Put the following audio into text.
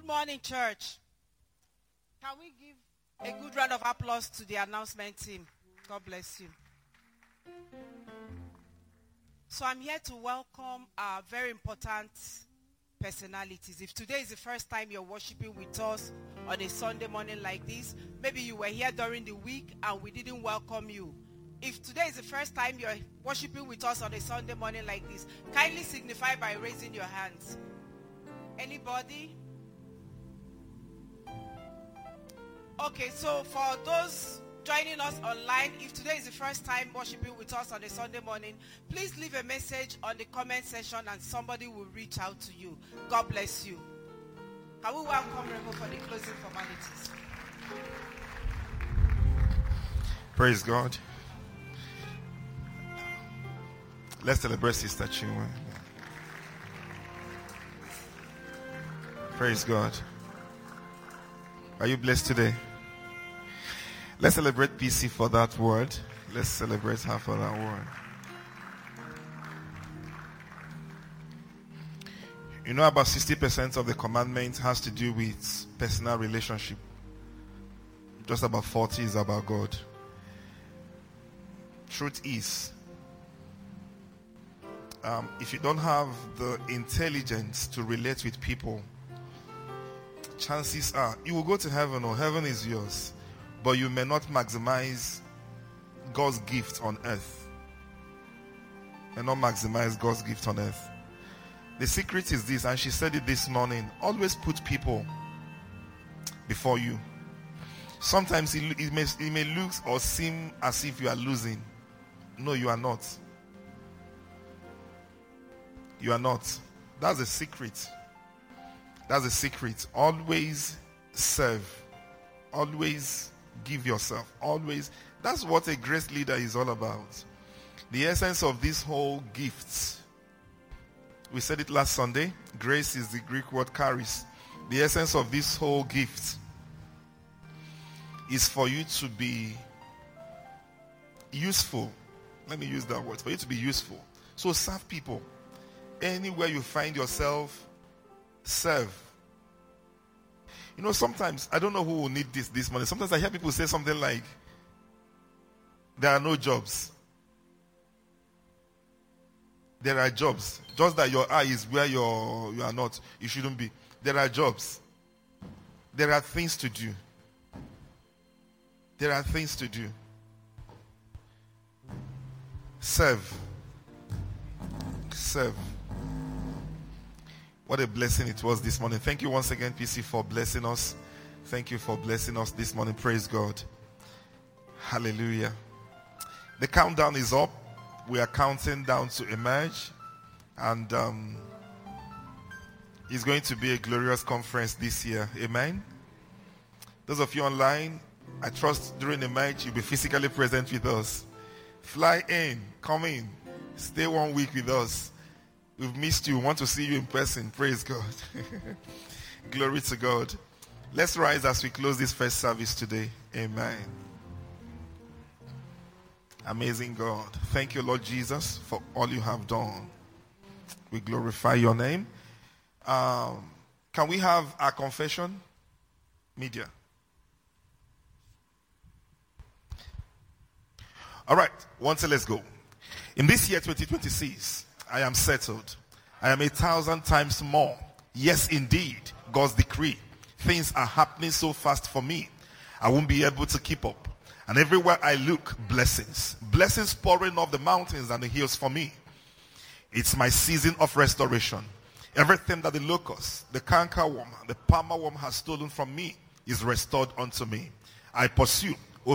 morning, church. Can we give a good round of applause to the announcement team? God bless you. So I'm here to welcome our very important personalities. If today is the first time you're worshiping with us on a Sunday morning like this, maybe you were here during the week and we didn't welcome you. If today is the first time you're worshiping with us on a Sunday morning like this, kindly signify by raising your hands. Anybody? Okay, so for those joining us online, if today is the first time worshiping with us on a Sunday morning, please leave a message on the comment section and somebody will reach out to you. God bless you. Can we welcome Remo for the closing formalities? Praise God. Let's celebrate Sister Chinwe. Praise God. Are you blessed today? Let's celebrate PC for that word. Let's celebrate her for that word. You know, about 60% of the commandments has to do with personal relationship. Just about 40 is about God. Truth is, if you don't have the intelligence to relate with people, chances are you will go to heaven, or heaven is yours, but you may not maximize God's gift on earth. You may not maximize God's gift on earth. The secret is this, and she said it this morning: always put people before you. Sometimes it may look or seem as if you are losing. No, you are not. You are not. That's the secret. That's the secret. Always serve. Always give yourself. Always. That's what a grace leader is all about. The essence of this whole gift. We said it last Sunday. Grace is the Greek word charis. The essence of this whole gift is for you to be useful. Let me use that word. For you to be useful. So serve people. Anywhere you find yourself, serve. You know, sometimes, I don't know who will need this morning. Sometimes I hear people say something like, there are no jobs. There are jobs. Just that your eye is where you are not. You shouldn't be. There are jobs. There are things to do. There are things to do. Serve. Serve. What a blessing it was this morning. Thank you once again, PC, for blessing us. Thank you for blessing us this morning. Praise God. Hallelujah. The countdown is up. We are counting down to emerge. And it's going to be a glorious conference this year. Amen. Those of you online, I trust during emerge you'll be physically present with us. Fly in. Come in. Stay 1 week with us. We've missed you. We want to see you in person. Praise God. Glory to God. Let's rise as we close this first service today. Amen. Amazing God. Thank you, Lord Jesus, for all you have done. We glorify your name. Can we have our confession? Media. All right. Let's go. In this year, 2026, I am settled. I am 1,000 times more. Yes, indeed, God's decree. Things are happening so fast for me, I won't be able to keep up. And everywhere I look, blessings. Blessings pouring off the mountains and the hills for me. It's my season of restoration. Everything that the locust, the cankerworm, the palmer worm has stolen from me is restored unto me. I pursue